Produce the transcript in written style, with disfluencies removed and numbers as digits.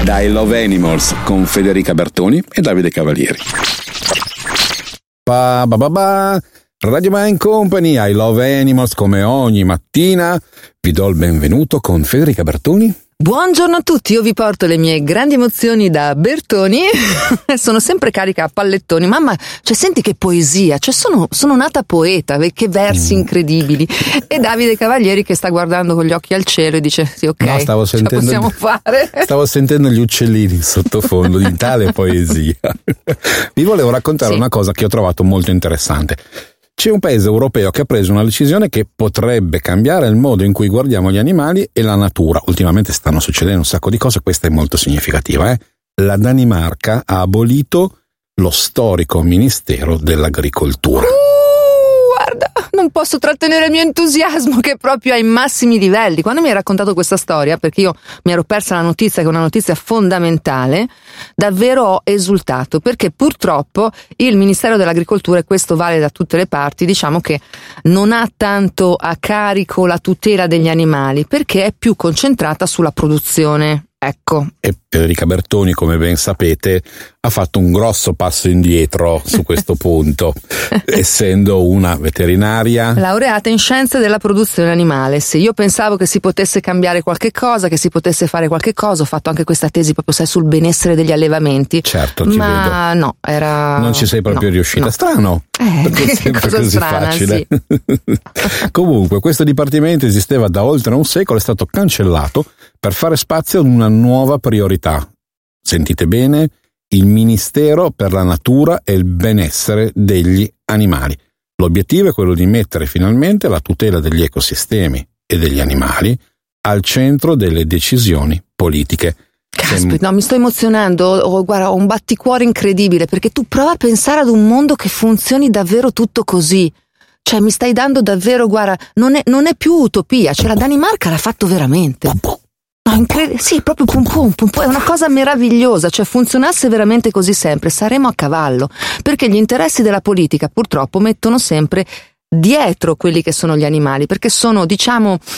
da I Love Animals con Federica Bertoni e Davide Cavalieri. Radio Mind Company, I Love Animals, come ogni mattina vi do il benvenuto con Federica Bertoni. Buongiorno a tutti, io vi porto le mie grandi emozioni da Bertoni. Sono sempre carica a pallettoni. Mamma, cioè senti che poesia, cioè sono nata poeta, che versi incredibili. E Davide Cavalieri che sta guardando con gli occhi al cielo e dice sì, ok, no, stavo sentendo, ce la possiamo fare. Stavo sentendo gli uccellini in sottofondo di tale poesia. Vi volevo raccontare una cosa che ho trovato molto interessante. C'è un paese europeo che ha preso una decisione che potrebbe cambiare il modo in cui guardiamo gli animali e la natura. Ultimamente stanno succedendo un sacco di cose, questa è molto significativa. La Danimarca ha abolito lo storico Ministero dell'Agricoltura. Guarda, non posso trattenere il mio entusiasmo che è proprio ai massimi livelli. Quando mi hai raccontato questa storia, perché io mi ero persa la notizia, che è una notizia fondamentale, davvero ho esultato, perché purtroppo il Ministero dell'Agricoltura, e questo vale da tutte le parti, diciamo che non ha tanto a carico la tutela degli animali, perché è più concentrata sulla produzione. Ecco. E Federica Bertoni, come ben sapete, ha fatto un grosso passo indietro su questo punto, essendo una veterinaria laureata in scienze della produzione animale. Se io pensavo che si potesse cambiare qualche cosa, che si potesse fare qualche cosa, ho fatto anche questa tesi proprio sul benessere degli allevamenti. Certo, ti ma vedo. No, era non ci sei proprio riuscita. No. Strano, perché è sempre cosa così strana, facile. Sì. Comunque, questo dipartimento esisteva da oltre un secolo, è stato cancellato per fare spazio ad una nuova priorità. Sentite bene, il Ministero per la Natura e il Benessere degli Animali. L'obiettivo è quello di mettere finalmente la tutela degli ecosistemi e degli animali al centro delle decisioni politiche. Caspita, no, mi sto emozionando, guarda, ho un batticuore incredibile, perché tu prova a pensare ad un mondo che funzioni davvero tutto così. Cioè mi stai dando davvero, guarda, non è più utopia, cioè la Danimarca l'ha fatto veramente. Sì, proprio pum pum, è una cosa meravigliosa, cioè funzionasse veramente così sempre, saremo a cavallo, perché gli interessi della politica purtroppo mettono sempre dietro quelli che sono gli animali, perché sono, diciamo,